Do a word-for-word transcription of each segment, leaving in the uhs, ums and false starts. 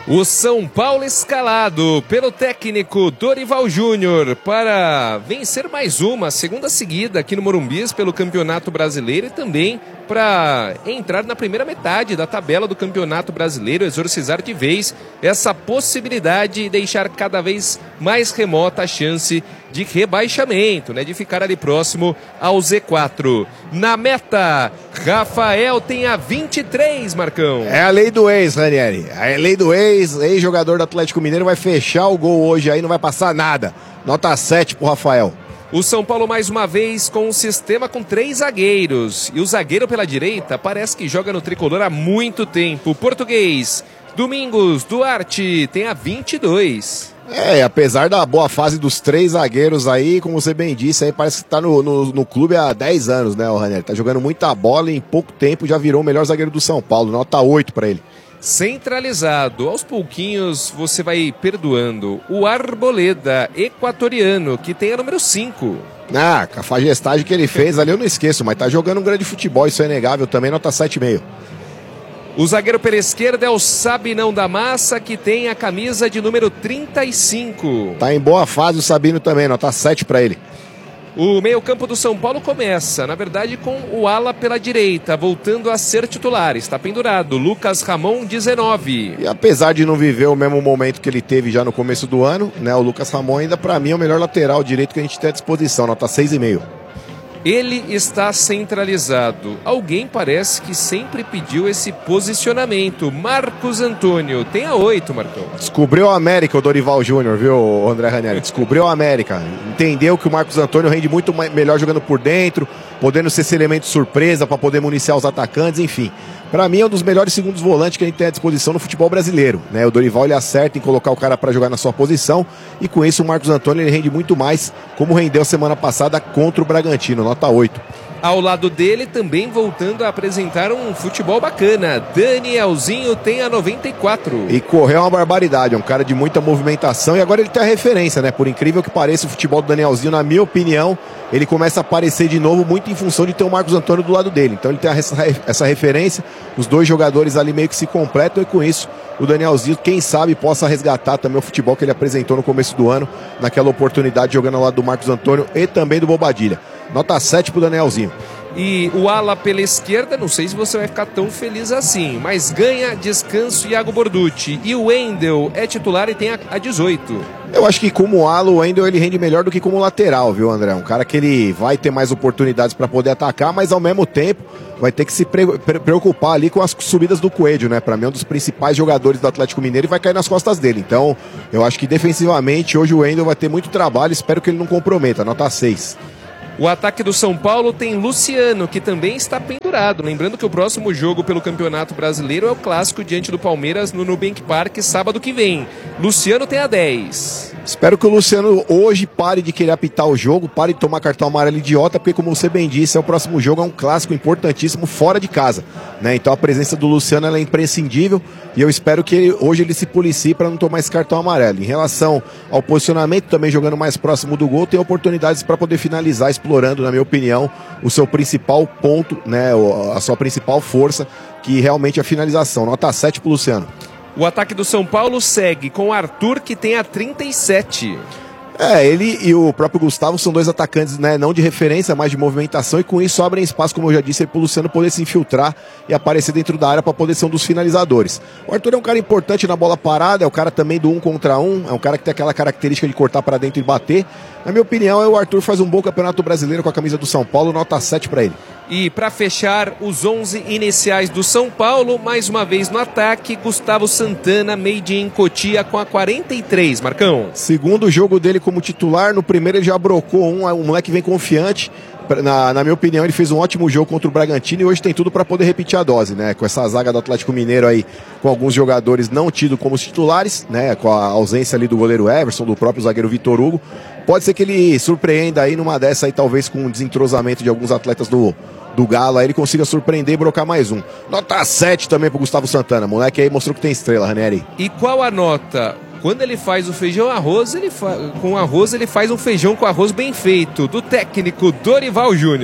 O São Paulo escalado pelo técnico Dorival Júnior para vencer mais uma, segunda seguida aqui no Morumbi pelo Campeonato Brasileiro e também para entrar na primeira metade da tabela do Campeonato Brasileiro, exorcizar de vez essa possibilidade e deixar cada vez mais remota a chance de rebaixamento, né, de ficar ali próximo ao Z quatro. Na meta, Rafael tem a vinte e três, Marcão. É a lei do ex, Ranieri. É a lei do ex, ex-jogador do Atlético Mineiro, vai fechar o gol hoje aí, não vai passar nada. Nota sete pro Rafael. O São Paulo mais uma vez com um sistema com três zagueiros. E o zagueiro pela direita parece que joga no tricolor há muito tempo. O português, Domingos Duarte, tem a vinte e dois. É, apesar da boa fase dos três zagueiros aí, como você bem disse, aí parece que tá no, no, no clube há dez anos, né, o Ranieri? Tá jogando muita bola e em pouco tempo já virou o melhor zagueiro do São Paulo. Nota oito pra ele. Centralizado, aos pouquinhos você vai perdoando. O Arboleda, equatoriano, que tem a número cinco. Ah, com a fagestagem que ele fez ali eu não esqueço, mas tá jogando um grande futebol, isso é inegável também, nota sete vírgula cinco. O zagueiro pela esquerda é o Sabinão da Massa, que tem a camisa de número trinta e cinco. Tá em boa fase o Sabino também, nota sete pra ele. O meio-campo do São Paulo começa, na verdade, com o ala pela direita, voltando a ser titular. Está pendurado, Lucas Ramon, dezenove. E apesar de não viver o mesmo momento que ele teve já no começo do ano, né, o Lucas Ramon ainda, pra mim, é o melhor lateral direito que a gente tem à disposição, nota seis vírgula cinco. Ele está centralizado. Alguém parece que sempre pediu esse posicionamento. Marcos Antônio, tem a oito, Marcão. Descobriu a América o Dorival Júnior, viu, André Ranieri? Descobriu a América. Entendeu que o Marcos Antônio rende muito melhor jogando por dentro, podendo ser esse elemento surpresa para poder municiar os atacantes, enfim. Para mim é um dos melhores segundos volantes que a gente tem à disposição no futebol brasileiro, né? O Dorival ele acerta em colocar o cara para jogar na sua posição e com isso o Marcos Antônio ele rende muito mais, como rendeu semana passada contra o Bragantino, nota oito. Ao lado dele também voltando a apresentar um futebol bacana, Danielzinho tem a noventa e quatro. E correu uma barbaridade, é um cara de muita movimentação e agora ele tem a referência, né? Por incrível que pareça, o futebol do Danielzinho, na minha opinião, ele começa a aparecer de novo muito em função de ter o Marcos Antônio do lado dele. Então ele tem essa, essa referência, os dois jogadores ali meio que se completam e com isso o Danielzinho, quem sabe, possa resgatar também o futebol que ele apresentou no começo do ano, naquela oportunidade jogando ao lado do Marcos Antônio e também do Bobadilha. Nota sete pro Danielzinho. E o ala pela esquerda, não sei se você vai ficar tão feliz assim, mas ganha descanso Iago Borducci. E o Wendel é titular e tem a, a dezoito. Eu acho que como ala, o Wendel ele rende melhor do que como lateral, viu, André? Um cara que ele vai ter mais oportunidades para poder atacar, mas ao mesmo tempo vai ter que se pre pre preocupar ali com as subidas do Coelho, né? Para mim é um dos principais jogadores do Atlético Mineiro e vai cair nas costas dele. Então, eu acho que defensivamente hoje o Wendel vai ter muito trabalho, espero que ele não comprometa. Nota seis. O ataque do São Paulo tem Luciano, que também está pendurado. Lembrando que o próximo jogo pelo Campeonato Brasileiro é o clássico diante do Palmeiras no Nubank Park, sábado que vem. Luciano tem a dez. Espero que o Luciano hoje pare de querer apitar o jogo, pare de tomar cartão amarelo idiota, porque como você bem disse, é o próximo jogo, é um clássico importantíssimo fora de casa, né? Então a presença do Luciano ela é imprescindível e eu espero que ele, hoje ele se policie para não tomar esse cartão amarelo. Em relação ao posicionamento, também jogando mais próximo do gol, tem oportunidades para poder finalizar, explorando, na minha opinião, o seu principal ponto, né? A sua principal força, que realmente é a finalização. Nota sete pro Luciano. O ataque do São Paulo segue com o Arthur, que tem a trinta e sete. É, ele e o próprio Gustavo são dois atacantes, né, não de referência, mas de movimentação, e com isso abrem espaço, como eu já disse, para o Luciano poder se infiltrar e aparecer dentro da área para poder ser um dos finalizadores. O Arthur é um cara importante na bola parada, é o cara também do um contra um, é um cara que tem aquela característica de cortar para dentro e bater. Na minha opinião, o Arthur faz um bom campeonato brasileiro com a camisa do São Paulo, nota sete para ele. E para fechar os onze iniciais do São Paulo, mais uma vez no ataque, Gustavo Santana, made in Cotia com a quarenta e três, Marcão. Segundo jogo dele como titular, no primeiro ele já brocou um, o moleque vem confiante. Na, na minha opinião, ele fez um ótimo jogo contra o Bragantino e hoje tem tudo para poder repetir a dose, né? Com essa zaga do Atlético Mineiro aí, com alguns jogadores não tidos como titulares, né? Com a ausência ali do goleiro Everson, do próprio zagueiro Vitor Hugo. Pode ser que ele surpreenda aí numa dessa aí, talvez com um desentrosamento de alguns atletas do, do Galo, aí ele consiga surpreender e brocar mais um. Nota sete também pro Gustavo Santana, moleque aí mostrou que tem estrela, Ranieri. E qual a nota? Quando ele faz o feijão arroz, ele fa... com arroz ele faz um feijão com arroz bem feito, do técnico Dorival Júnior.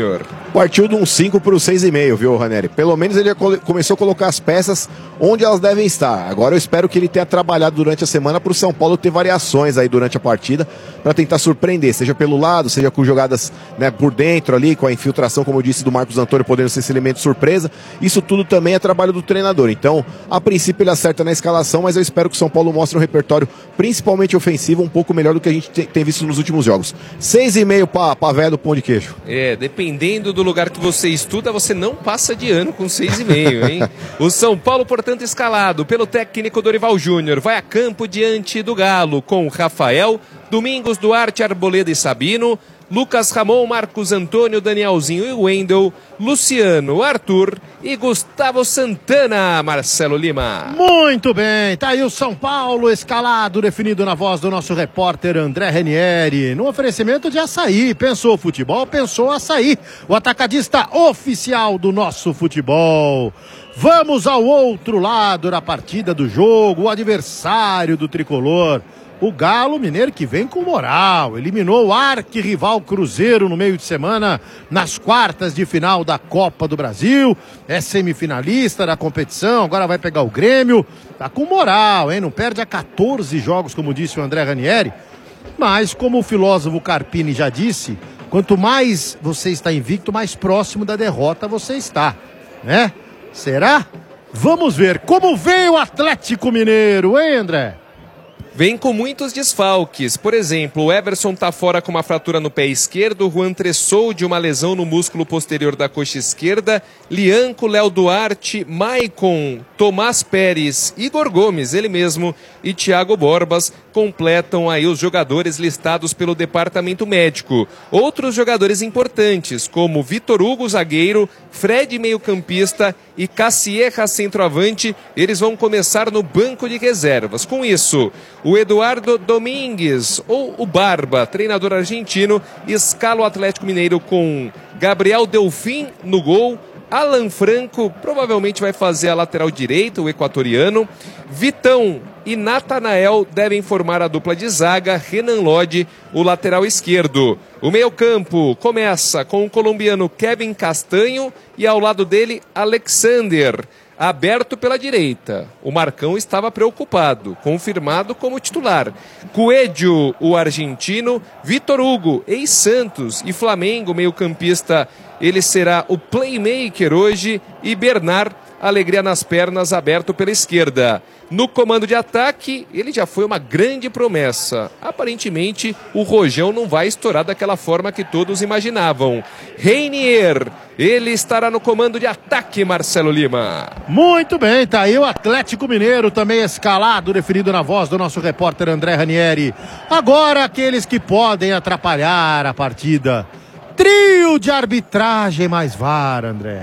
Partiu de um cinco para o seis e meio, viu, Ranieri? Pelo menos ele começou a colocar as peças onde elas devem estar. Agora eu espero que ele tenha trabalhado durante a semana para o São Paulo ter variações aí durante a partida para tentar surpreender, seja pelo lado, seja com jogadas, né, por dentro ali, com a infiltração, como eu disse, do Marcos Antônio, podendo ser esse elemento surpresa. Isso tudo também é trabalho do treinador. Então, a princípio ele acerta na escalação, mas eu espero que o São Paulo mostre um repertório, principalmente ofensivo, um pouco melhor do que a gente tem visto nos últimos jogos. seis e meio para a véia do pão de queijo. É, dependendo do lugar que você estuda, você não passa de ano com seis e meio, hein? O São Paulo, portanto, escalado pelo técnico Dorival Júnior, vai a campo diante do Galo com Rafael, Domingos, Duarte, Arboleda e Sabino, Lucas Ramon, Marcos Antônio, Danielzinho e Wendel, Luciano, Arthur e Gustavo Santana. Marcelo Lima. Muito bem, tá aí o São Paulo escalado, definido na voz do nosso repórter André Ranieri, no oferecimento de açaí. Pensou futebol, pensou açaí, o atacadista oficial do nosso futebol. Vamos ao outro lado da partida do jogo, o adversário do tricolor. O Galo Mineiro, que vem com moral, eliminou o arquirrival Cruzeiro no meio de semana nas quartas de final da Copa do Brasil, é semifinalista da competição, agora vai pegar o Grêmio, tá com moral, hein? Não perde a quatorze jogos, como disse o André Ranieri, mas como o filósofo Carpini já disse, quanto mais você está invicto, mais próximo da derrota você está, né? Será? Vamos ver como veio o Atlético Mineiro, hein, André? Vem com muitos desfalques. Por exemplo, o Everson tá fora com uma fratura no pé esquerdo, o Juan Tressou de uma lesão no músculo posterior da coxa esquerda, Lianco, Léo Duarte, Maicon, Tomás Pérez, Igor Gomes, ele mesmo, e Thiago Borbas completam aí os jogadores listados pelo departamento médico. Outros jogadores importantes, como Vitor Hugo, zagueiro, Fred, meio-campista, e Cassierra, centroavante, eles vão começar no banco de reservas. Com isso, o Eduardo Domingues, ou o Barba, treinador argentino, escala o Atlético Mineiro com Gabriel Delfim no gol, Alan Franco provavelmente vai fazer a lateral direita, o equatoriano, Vitão e Natanael devem formar a dupla de zaga, Renan Lodge, o lateral esquerdo. O meio-campo começa com o colombiano Kevin Castanho e ao lado dele Alexander, aberto pela direita. O Marcão estava preocupado, confirmado como titular. Coelho, o argentino, Vitor Hugo, ex-Santos e Flamengo, meio-campista, ele será o playmaker hoje, e Bernard, alegria nas pernas, aberto pela esquerda. No comando de ataque, ele já foi uma grande promessa. Aparentemente, o Rojão não vai estourar daquela forma que todos imaginavam. Reinier, ele estará no comando de ataque, Marcelo Lima. Muito bem, tá aí o Atlético Mineiro também escalado, definido na voz do nosso repórter André Ranieri. Agora aqueles que podem atrapalhar a partida. Trio de arbitragem mais V A R, André.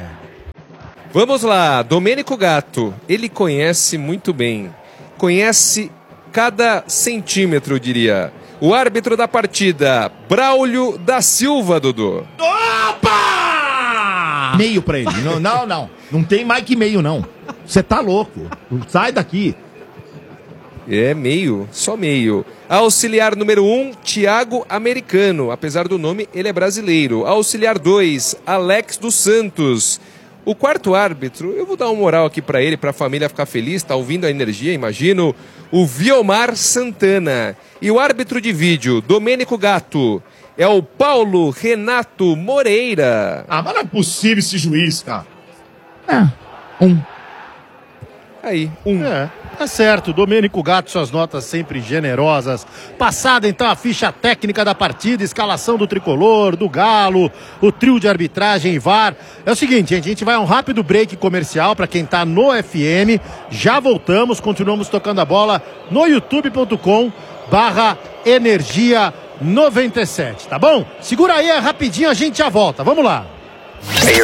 Vamos lá, Domênico Gatto, ele conhece muito bem, conhece cada centímetro, eu diria. O árbitro da partida, Braulio da Silva, Dudu. Opa! Meio pra ele, não, não, não, não tem mais que meio não, você tá louco, sai daqui. É meio, só meio. Auxiliar número um, Thiago Americano, apesar do nome, ele é brasileiro. Auxiliar dois, Alex dos Santos. O quarto árbitro, eu vou dar uma moral aqui pra ele, pra família ficar feliz, tá ouvindo a energia, imagino, o Viomar Santana. E o árbitro de vídeo, Domênico Gatto, é o Paulo Renato Moreira. Ah, mas não é possível esse juiz, cara. É, um. Aí, um. É, tá certo. Domênico Gatto, suas notas sempre generosas. Passada então a ficha técnica da partida, escalação do tricolor, do Galo, o trio de arbitragem V A R. É o seguinte, gente, a gente vai a um rápido break comercial para quem tá no F M. Já voltamos, continuamos tocando a bola no youtube ponto com barra energia noventa e sete, tá bom? Segura aí, é rapidinho, a gente já volta. Vamos lá.